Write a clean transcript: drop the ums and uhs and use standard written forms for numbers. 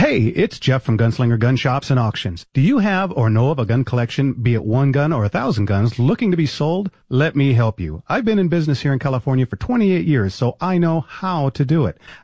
Hey, it's Jeff from Gunslinger Gun Shops and Auctions. Do you have or know of a gun collection, be it one gun or 1,000 guns, looking to be sold? Let me help you. I've been in business here in California for 28 years, so I know how to do it.